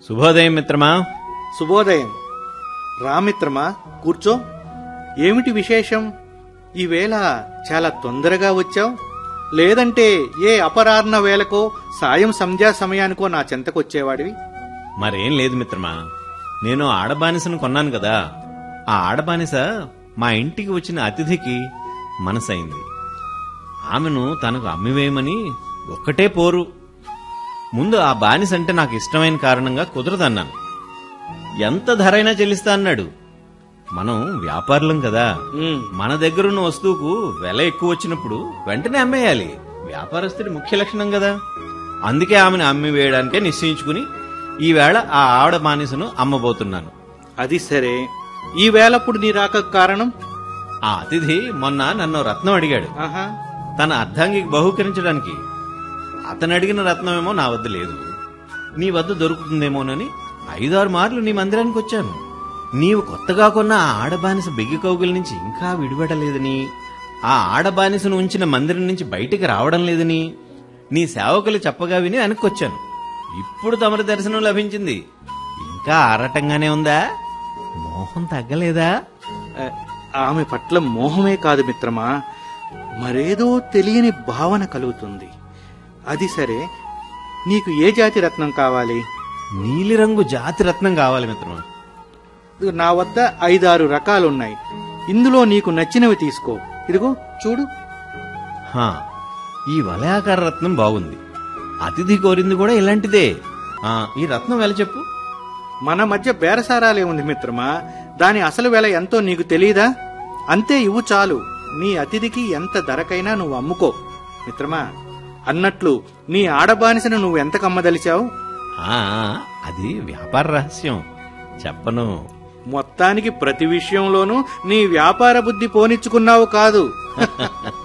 శుభోదయం మిత్రమా. శుభోదయం. రామిత్రమా, కూర్చో. ఏమిటి విశేషం? ఈవేళ చాలా తొందరగా వచ్చావు. లేదంటే ఏ అపరాహ్న వేళకో సాయం సంధ్యా సమయానికో నా చెంతకొచ్చేవాడివి. మరేం లేదు మిత్రమా, నేను ఆడబానిసను కొన్నాను కదా. ఆ ఆడబానిస మా ఇంటికి వచ్చిన అతిథికి మనసైంది. ఆమెను తనకు అమ్మివేయమని ఒక్కటే పోరు. ముందు ఆ బానిస అంటే నాకు ఇష్టమైన కారణంగా కుదరదన్నాను. ఎంత ధరైనా చెల్లిస్తా అన్నాడు. మనం వ్యాపారులం కదా, మన దగ్గరున్న వస్తువుకు వెల ఎక్కువ వచ్చినప్పుడు వెంటనే అమ్మేయాలి. వ్యాపారస్తుడి ముఖ్య లక్షణం కదా. అందుకే ఆమెను అమ్మి వేయడానికే నిశ్చయించుకుని ఈవేళ ఆ ఆవిడ బానిసను అమ్మబోతున్నాను. అది సరే, ఈ వేళప్పుడు నీ రాక కారణం? ఆ అతిథి మొన్న నన్ను రత్నం అడిగాడు. ఆహా, తన అర్ధాంగికి బహూకరించడానికి. అతను అడిగిన రత్నమేమో నా వద్ద లేదు. నీ వద్ద దొరుకుతుందేమోనని 5-6 మార్లు నీ మందిరానికి వచ్చాను. నీవు కొత్తగా కొన్న ఆ ఆడబానిస బెగ్గి కౌగుల నుంచి ఇంకా విడిపడలేదని, ఆ ఆడబానిసను ఉంచిన మందిరం నుంచి బయటికి రావడం లేదని నీ సేవకులు చెప్పగా విని వెనక్కొచ్చాను. ఇప్పుడు తమరి దర్శనం లభించింది. ఇంకా ఆరాటంగానే ఉందా? మోహం తగ్గలేదా? ఆమె పట్ల మోహమే కాదు మిత్రమా, మరేదో తెలియని భావన కలుగుతుంది. అది సరే, నీకు ఏ జాతి రత్నం కావాలి? నీలిరంగు జాతి రత్నం కావాలి మిత్రమా. నా వద్ద 5-6 రకాలున్నాయి. ఇందులో నీకు నచ్చినవి తీసుకో. ఇదిగో చూడు. ఈ వలయాకార రత్నం బాగుంది. అతిథి కోరింది కూడా ఇలాంటిదే. ఈ రత్నం వెల చెప్పు. మన మధ్య బేరసారాలే ఉంది మిత్రమా. దాని అసలు వెల ఎంతో నీకు తెలీదా? అంతే, ఇవ్వు చాలు. నీ అతిథికి ఎంత ధరకైనా నువ్వు అమ్ముకో. మిత్రమా, అన్నట్లు నీ ఆడబానిసను నువ్వు ఎంతకమ్మదలిచావు? అది వ్యాపార రహస్యం, చెప్పను. మొత్తానికి ప్రతి విషయంలోనూ నీ వ్యాపార బుద్ధి పోనిచ్చుకున్నావు కాదు.